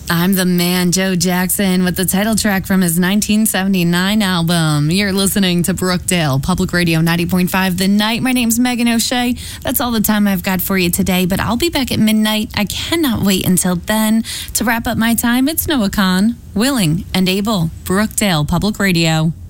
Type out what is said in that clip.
I'm the man, Joe Jackson, with the title track from his 1979 album. You're listening to Brookdale Public Radio 90.5 The Night. My name's Megan O'Shea. That's all the time I've got for you today, but I'll be back at midnight. I cannot wait until then. To wrap up my time, it's Noah Kahn, willing and able, Brookdale Public Radio.